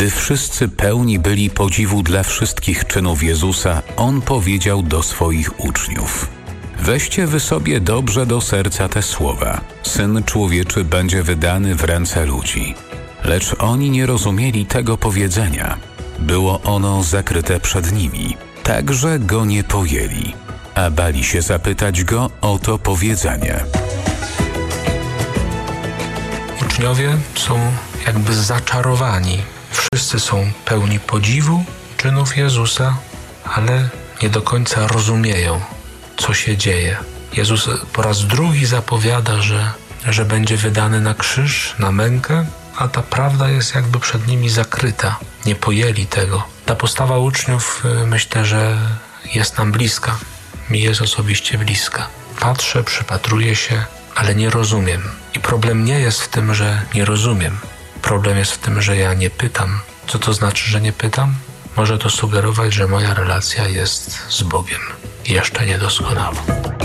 Gdy wszyscy pełni byli podziwu dla wszystkich czynów Jezusa, On powiedział do swoich uczniów: weźcie wy sobie dobrze do serca te słowa. Syn Człowieczy będzie wydany w ręce ludzi. Lecz oni nie rozumieli tego powiedzenia. Było ono zakryte przed nimi. Tak, że go nie pojęli, a bali się zapytać go o to powiedzenie. Uczniowie są jakby zaczarowani. Wszyscy są pełni podziwu czynów Jezusa, ale nie do końca rozumieją, co się dzieje. Jezus po raz drugi zapowiada, że będzie wydany na krzyż, na mękę, a ta prawda jest jakby przed nimi zakryta. Nie pojęli tego. Ta postawa uczniów, myślę, że jest nam bliska. Mi jest osobiście bliska. Patrzę, przypatruję się, ale nie rozumiem. I problem nie jest w tym, że nie rozumiem. Problem jest w tym, że ja nie pytam. Co to znaczy, że nie pytam? Może to sugerować, że moja relacja jest z Bogiem jeszcze niedoskonała.